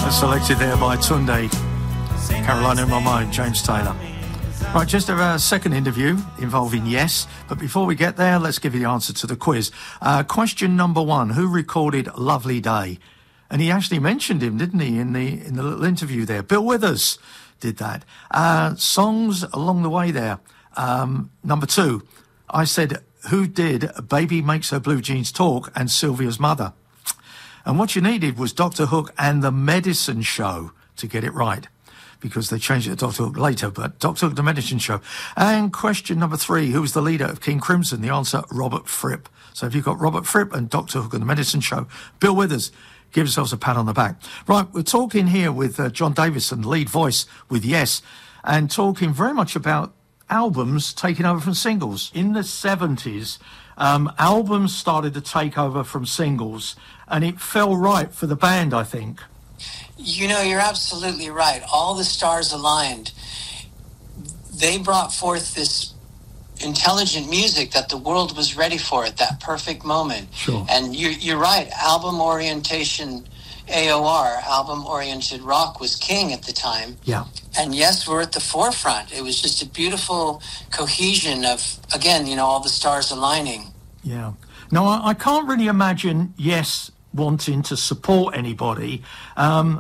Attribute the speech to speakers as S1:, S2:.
S1: Selected there by Tunde, Carolina in My Mind, James Taylor. Right, just a second interview involving Yes, but before we get there, let's give you the answer to the quiz. Question number 1, who recorded Lovely Day? And he actually mentioned him, didn't he, in the little interview there. Bill Withers did that. Songs along the way there. Number 2, I said, who did Baby Makes Her Blue Jeans Talk and Sylvia's Mother? And what you needed was Dr. Hook and the Medicine Show to get it right, because they changed it to Dr. Hook later, but Dr. Hook, the Medicine Show. And question number 3, who was the leader of King Crimson? The answer, Robert Fripp. So if you've got Robert Fripp and Dr. Hook and the Medicine Show, Bill Withers, give yourselves a pat on the back. Right, we're talking here with John Davison, lead voice with Yes, and talking very much about albums taking over from singles. In the 70s, albums started to take over from singles, and it fell right for the band, I think.
S2: You know, you're absolutely right. All the stars aligned. They brought forth this intelligent music that the world was ready for at that perfect moment.
S1: Sure.
S2: And you're right. Album orientation, AOR, album-oriented rock, was king at the time.
S1: Yeah.
S2: And Yes, we're at the forefront. It was just a beautiful cohesion of, again, you know, all the stars aligning.
S1: Yeah. No, I can't really imagine Yes wanting to support anybody.